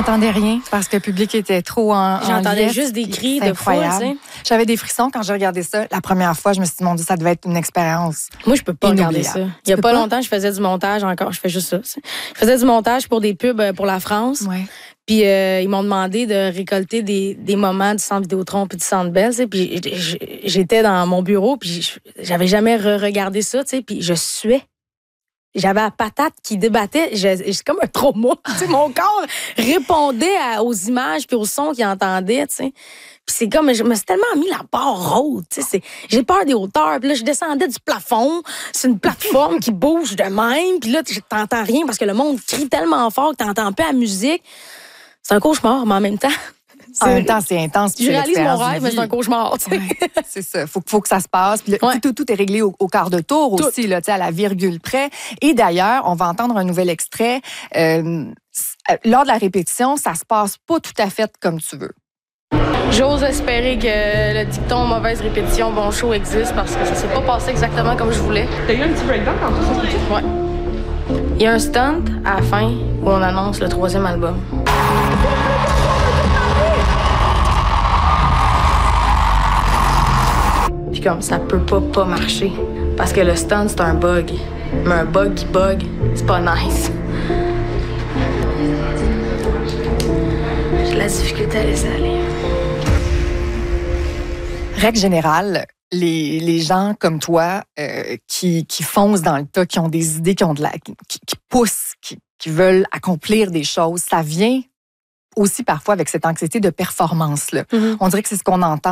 J'entendais rien parce que le public était trop en J'entendais liesse, juste des cris c'est de foule, incroyable. tu sais. J'avais des frissons quand j'ai regardé ça. La première fois, je me suis dit, mon Dieu, ça devait être une expérience. Moi, je peux pas regarder ça. inoubliable. Il y a Tu pas peux pas? longtemps, je faisais du montage encore. Je fais juste ça. Je faisais du montage pour des pubs pour la France. Ouais. Puis ils m'ont demandé de récolter des moments du Centre Vidéotron puis du Centre Bell. Tu sais. Puis j'étais dans mon bureau, puis j'avais jamais regardé ça. Tu sais. Puis je suais. J'avais la patate qui débattait. C'est comme un trauma. Tu sais, mon corps répondait aux images puis aux sons qu'il entendait. Tu sais. Puis c'est comme, je me suis tellement mis la barre haute. Tu sais, j'ai peur des hauteurs. Puis là, je descendais du plafond. C'est une plateforme qui bouge de même. Puis là, t'entends rien parce que le monde crie tellement fort que t'entends pas la musique. C'est un cauchemar, mais en même temps... En même temps, c'est intense. Je réalise mon rêve, mais c'est un cauchemar. Tu sais. Ouais, c'est ça. Faut que ça se passe. Puis là, Ouais. tout est réglé au quart de tour aussi, là, tu sais, à la virgule près. Et d'ailleurs, on va entendre un nouvel extrait. Lors de la répétition, ça se passe pas tout à fait comme tu veux. J'ose espérer que le dicton mauvaise répétition, bon show existe parce que ça s'est pas passé exactement comme je voulais. T'as eu un petit breakdown quand tout ça se fait? Ouais. Il y a un stunt à la fin où on annonce le 3e album. Puis comme ça peut pas marcher parce que le stunt c'est un bug. Mais un bug qui bug, c'est pas nice. J'ai de la difficulté à laisser aller. Règle générale, les gens comme toi qui foncent dans le tas, qui ont des idées, qui poussent, qui veulent accomplir des choses, ça vient aussi parfois avec cette anxiété de performance-là. Mm-hmm. On dirait que c'est ce qu'on entend